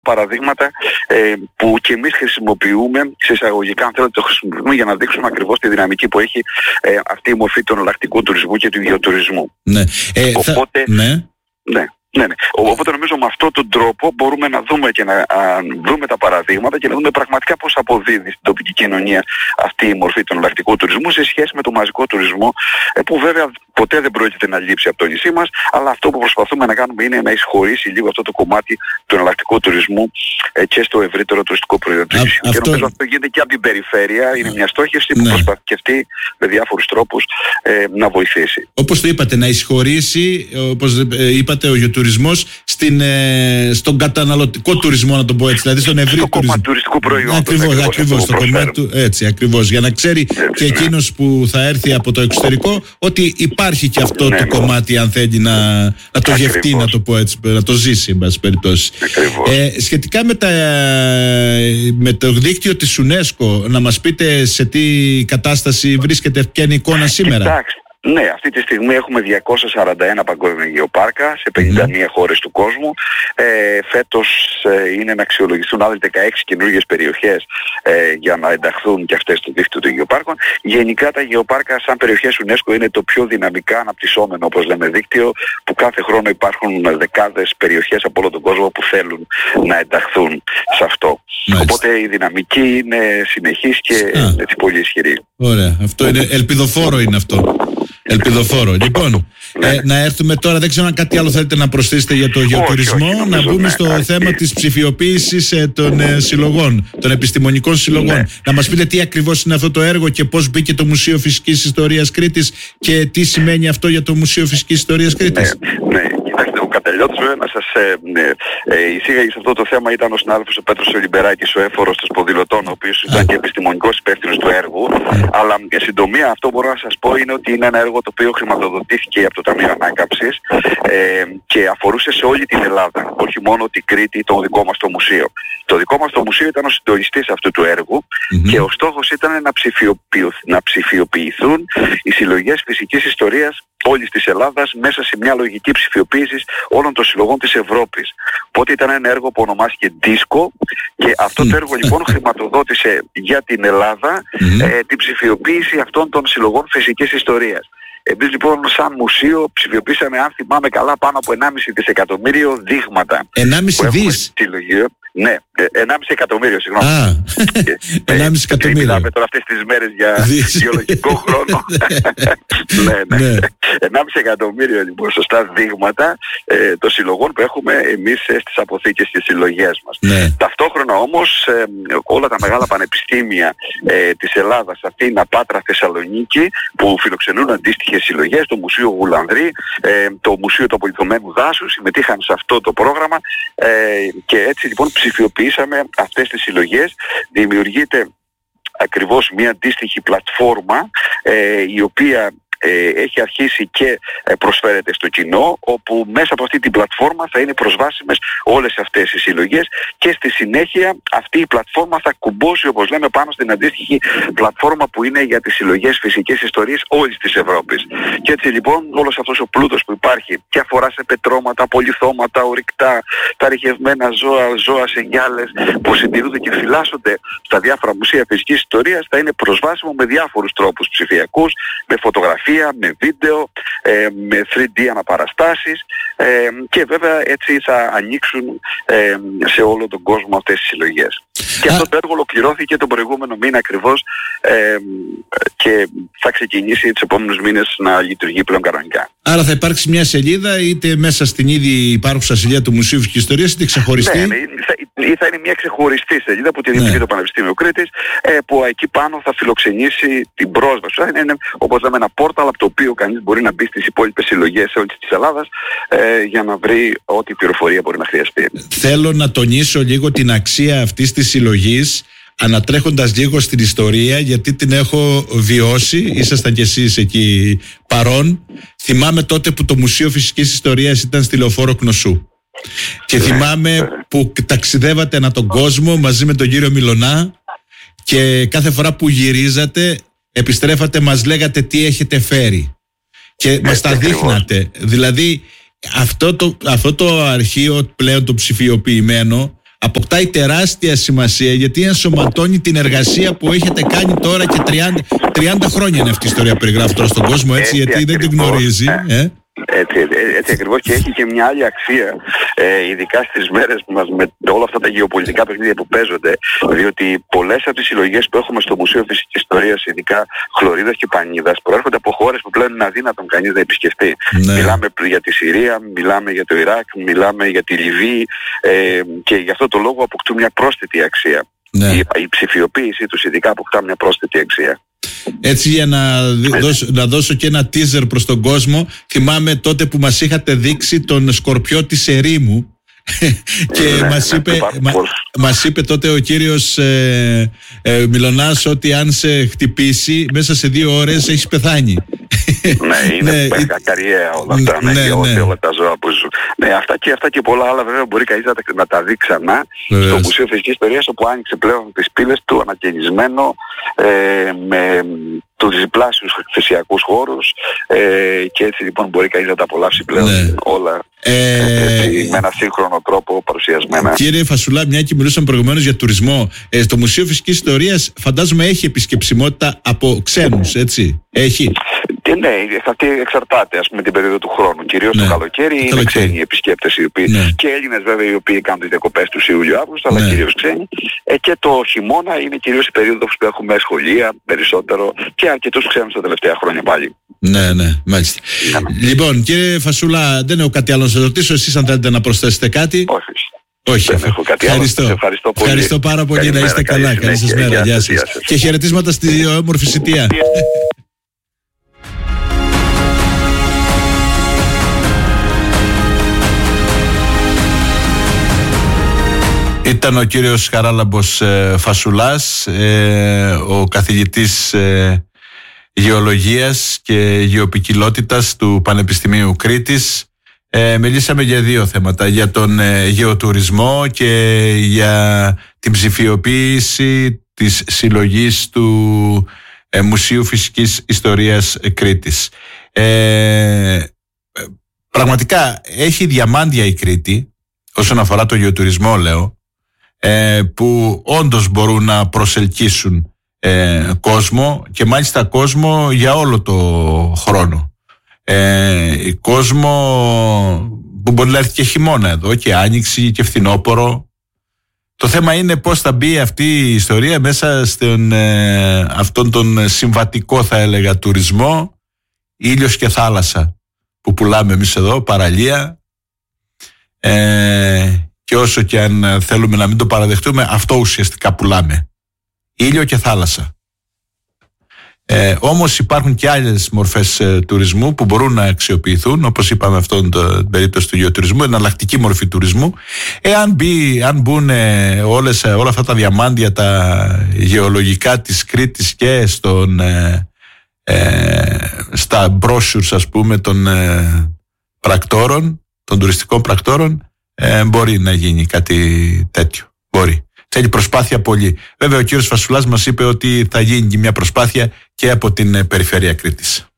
παραδείγματα που και εμείς χρησιμοποιούμε, σε εισαγωγικά αν θέλετε το χρησιμοποιούμε για να δείξουμε ακριβώς τη δυναμική που έχει αυτή η μορφή του εναλλακτικού τουρισμού και του γεωτουρισμού. Ναι. Οπότε, ναι. Οπότε νομίζω με αυτόν τον τρόπο μπορούμε να δούμε και να δούμε τα παραδείγματα και να δούμε πραγματικά πώς αποδίδει στην τοπική κοινωνία αυτή η μορφή του εναλλακτικού τουρισμού σε σχέση με το μαζικό τουρισμό, που βέβαια ποτέ δεν πρόκειται να λείψει από το νησί μας, αλλά αυτό που προσπαθούμε να κάνουμε είναι να εισχωρήσει λίγο αυτό το κομμάτι του εναλλακτικού τουρισμού και στο ευρύτερο τουριστικό προϊόν του νησιού. Και νομίζω αυτό γίνεται και από την περιφέρεια, είναι μια στόχευση που προσπαθεί και αυτή με διάφορους τρόπους να βοηθήσει. Όπως το είπατε, να εισχωρήσει, όπως είπατε, ο γεωτουρισμός στον καταναλωτικό τουρισμό, να το πω έτσι, δηλαδή στον ευρύ τουρισμό. Στο κομμάτι τουριστικού προϊόντος. Ακριβώς, στο κομμάτι του, έτσι, ακριβώς, για να ξέρει και εκείνος που θα έρθει από το εξωτερικό ότι υπάρχει και αυτό το κομμάτι, αν θέλει να το γευτεί, να το πω έτσι, να το ζήσει, εν πάση περιπτώσει. Σχετικά με το δίκτυο της UNESCO, να μας πείτε σε τι κατάσταση βρίσκεται, ποια είναι η εικόνα σήμερα? Ναι, αυτή τη στιγμή έχουμε 241 παγκόσμια γεωπάρκα σε 51 χώρες του κόσμου. Φέτος είναι να αξιολογηθούν άλλες 16 καινούργιες περιοχές για να ενταχθούν και αυτές στο δίκτυο των γεωπάρκων. Γενικά τα γεωπάρκα σαν περιοχές UNESCO είναι το πιο δυναμικά αναπτυσσόμενο, όπως λέμε, δίκτυο, που κάθε χρόνο υπάρχουν δεκάδες περιοχές από όλο τον κόσμο που θέλουν να ενταχθούν σε αυτό. Οπότε η δυναμική είναι συνεχής και έτσι πολύ ισχυρή. Ωραία, αυτό είναι ελπιδοφόρο, είναι αυτό. Ελπιδοφόρο. Λοιπόν, να έρθουμε τώρα, δεν ξέρω αν κάτι άλλο θέλετε να προσθέσετε για το γεωτουρισμό, να μπούμε στο θέμα της ψηφιοποίησης των συλλογών, των επιστημονικών συλλογών. Να μας πείτε τι ακριβώς είναι αυτό το έργο και πώς μπήκε το Μουσείο Φυσικής Ιστορίας Κρήτης και τι σημαίνει αυτό για το Μουσείο Φυσικής Ιστορίας Κρήτης. Ο Κατελιώτης, βέβαια, να σας εισήγαγε σε αυτό το θέμα ήταν ο συνάδελφος ο Πέτρος Λιμπεράκης, ο έφορος των σπονδυλωτών, ο οποίος ήταν και επιστημονικός υπεύθυνος του έργου. Αλλά για συντομία αυτό μπορώ να σας πω είναι ότι είναι ένα έργο το οποίο χρηματοδοτήθηκε από το Ταμείο Ανάκαμψης και αφορούσε σε όλη την Ελλάδα, όχι μόνο την Κρήτη, το δικό μας το μουσείο. Το δικό μας το μουσείο ήταν ο συντονιστής αυτού του έργου και ο στόχος ήταν να ψηφιοποιηθούν οι συλλογές φυσικής ιστορίας όλης της Ελλάδας μέσα σε μια λογική ψηφιοποίηση όλων των συλλογών της Ευρώπης. Οπότε ήταν ένα έργο που ονομάστηκε DISCO και αυτό το έργο λοιπόν χρηματοδότησε για την Ελλάδα την ψηφιοποίηση αυτών των συλλογών φυσικής ιστορίας. Εμείς λοιπόν σαν μουσείο ψηφιοποίησαμε, αν θυμάμαι καλά, πάνω από 1,5 δισεκατομμύριο δείγματα. 1,5 δις? Ναι, 1,5 εκατομμύριο, συγγνώμη. 1,5 εκατομμύριο. Μιλάμε τώρα αυτές τις μέρες για γεωλογικό χρόνο. Ναι. 1,5 εκατομμύριο λοιπόν σωστά δείγματα των συλλογών που έχουμε εμείς στις αποθήκες και συλλογές μας. Ταυτόχρονα όμως όλα τα μεγάλα πανεπιστήμια της Ελλάδας, Αθήνα, Πάτρα, Θεσσαλονίκη, που φιλοξενούν αντίστοιχες συλλογές, το Μουσείο Γουλανδρή, το Μουσείο του Απολιθωμένου Δάσου, συμμετείχαν σε αυτό το πρόγραμμα και έτσι λοιπόν ψηφιοποιήσαμε αυτές τις συλλογές. Δημιουργείται ακριβώς μια αντίστοιχη πλατφόρμα η οποία έχει αρχίσει και προσφέρεται στο κοινό, όπου μέσα από αυτή την πλατφόρμα θα είναι προσβάσιμες όλες αυτές οι συλλογές και στη συνέχεια αυτή η πλατφόρμα θα κουμπώσει, όπως λέμε, πάνω στην αντίστοιχη πλατφόρμα που είναι για τις συλλογές φυσικής ιστορίας όλης της Ευρώπης. Και έτσι λοιπόν όλος αυτός ο πλούτος που υπάρχει και αφορά σε πετρώματα, πολυθώματα, ορυκτά, τα ρηχευμένα ζώα σε γυάλες που συντηρούνται και φυλάσσονται στα διάφορα μουσεία φυσικής ιστορίας θα είναι προσβάσιμο με διάφορους τρόπους ψηφιακούς, με φωτογραφίες, με βίντεο, με 3D αναπαραστάσεις και βέβαια έτσι θα ανοίξουν σε όλο τον κόσμο αυτές τις συλλογές. Και αυτό το έργο ολοκληρώθηκε τον προηγούμενο μήνα ακριβώς και θα ξεκινήσει τους επόμενους μήνες να λειτουργεί πλέον κανονικά. Άρα θα υπάρξει μια σελίδα είτε μέσα στην ήδη υπάρχουσα σελίδα του Μουσείου Φυσικής Ιστορίας είτε ξεχωριστή? Ναι, θα είναι μια ξεχωριστή σελίδα που την δημιουργεί το Πανεπιστήμιο Κρήτης, που εκεί πάνω θα φιλοξενήσει την πρόσβαση. Θα είναι, όπως λέμε, ένα πόρταλ από το οποίο κανείς μπορεί να μπει στις υπόλοιπες συλλογές όλης της Ελλάδας για να βρει ό,τι πληροφορία μπορεί να χρειαστεί. Θέλω να τονίσω λίγο την αξία αυτής της συλλογής, ανατρέχοντας λίγο στην ιστορία, γιατί την έχω βιώσει, ήσασταν κι εσείς εκεί παρόν. Θυμάμαι τότε που το Μουσείο Φυσικής Ιστορίας ήταν στη Λεωφόρο Κνωσού. Και θυμάμαι που ταξιδεύατε ανά τον κόσμο μαζί με τον κύριο Μιλωνά και κάθε φορά που γυρίζατε, επιστρέφατε, μας λέγατε τι έχετε φέρει και μας τα δείχνατε. Δηλαδή αυτό το αρχείο πλέον το ψηφιοποιημένο αποκτάει τεράστια σημασία, γιατί ενσωματώνει την εργασία που έχετε κάνει τώρα και 30 χρόνια είναι αυτή η ιστορία που περιγράφω τώρα στον κόσμο, έτσι, γιατί δεν την γνωρίζει. Έτσι ακριβώς, και έχει και μια άλλη αξία, ειδικά στις μέρες μας με όλα αυτά τα γεωπολιτικά παιχνίδια που παίζονται, διότι πολλές από τις συλλογές που έχουμε στο Μουσείο Φυσικής Ιστορίας, ειδικά Χλωρίδας και Πανίδας, προέρχονται από χώρες που πλέον είναι αδύνατον κανείς να επισκεφτεί. Ναι. Μιλάμε για τη Συρία, μιλάμε για το Ιράκ, μιλάμε για τη Λιβύη, και γι' αυτό το λόγο αποκτούν μια πρόσθετη αξία. Ναι. Η ψηφιοποίηση τους ειδικά αποκτά μια πρόσθετη αξία. Έτσι, για να δώσω και ένα teaser προς τον κόσμο, θυμάμαι τότε που μας είχατε δείξει τον σκορπιό της ερήμου και μας είπε τότε ο κύριος Μιλωνάς ότι αν σε χτυπήσει μέσα σε 2 ώρες έχεις πεθάνει. Ναι, είναι κακαριαία όλα αυτά, όλα τα ζώα που ζουν. Ναι, αυτά και πολλά άλλα βέβαια μπορεί κανείς να τα δει ξανά στο Μουσείο Φυσικής Ιστορίας, όπου άνοιξε πλέον τις πύλες του ανακαινισμένο, με τους διπλάσιους θυσιακούς χώρους, και έτσι λοιπόν μπορεί κανείς να τα απολαύσει πλέον όλα με ένα σύγχρονο τρόπο παρουσιασμένα. Κύριε Φασουλά, μια και μιλούσαμε προηγουμένως για τουρισμό, το Μουσείο Φυσικής Ιστορίας φαντάζομαι έχει επισκεψιμότητα από ξένους, έτσι? Έχει? Ναι, αυτή εξαρτάται, ας πούμε, την περίοδο του χρόνου. Κυρίως το καλοκαίρι είναι ξένοι επισκέπτες, οι οποίοι, και Έλληνες βέβαια, οι οποίοι κάνουν τις διακοπές τους Ιούλιο-Αύγουστο, αλλά κυρίως ξένοι. Και το χειμώνα είναι κυρίως η περίοδος που έχουμε σχολεία περισσότερο και αρκετούς ξένους τα τελευταία χρόνια πάλι. Ναι, μάλιστα. Λοιπόν, κύριε Φασούλα, δεν έχω κάτι άλλο να σας ρωτήσω. Εσείς αν θέλετε να προσθέσετε κάτι? Όχι. Δεν έχω κάτι άλλο. Ευχαριστώ πολύ. Ευχαριστώ πάρα πολύ. Καλημέρα, να είστε καλά. Καλή σας μέρα. Γεια σας. Και χαιρετίσματα στη όμορφη Σιτία. Ήταν ο κύριος Χαράλαμπος Φασουλάς, ο καθηγητής γεωλογίας και γεωπικιλότητας του Πανεπιστημίου Κρήτης. Μιλήσαμε για 2 θέματα, για τον γεωτουρισμό και για την ψηφιοποίηση της συλλογής του Μουσείου Φυσικής Ιστορίας Κρήτης. Πραγματικά έχει διαμάντια η Κρήτη όσον αφορά το γεωτουρισμό, λέω, που όντως μπορούν να προσελκύσουν κόσμο, και μάλιστα κόσμο για όλο το χρόνο. Κόσμο που μπορεί να έρθει και χειμώνα εδώ και άνοιξη και φθινόπωρο. Το θέμα είναι πώς θα μπει αυτή η ιστορία μέσα στον αυτόν τον συμβατικό, θα έλεγα, τουρισμό, ήλιος και θάλασσα που πουλάμε εμείς εδώ, παραλία, και όσο και αν θέλουμε να μην το παραδεχτούμε, αυτό ουσιαστικά πουλάμε, ήλιο και θάλασσα. Όμως υπάρχουν και άλλες μορφές τουρισμού που μπορούν να αξιοποιηθούν, όπως είπαμε αυτόν την περίπτωση του γεωτουρισμού, εναλλακτική μορφή τουρισμού. Αν μπουν όλα αυτά τα διαμάντια, τα γεωλογικά της Κρήτης και στα brochures, ας πούμε, των πρακτόρων, των τουριστικών πρακτόρων, μπορεί να γίνει κάτι τέτοιο. Μπορεί. Θέλει προσπάθεια πολύ. Βέβαια ο κύριος Φασουλάς μας είπε ότι θα γίνει και μια προσπάθεια και από την περιφέρεια Κρήτης.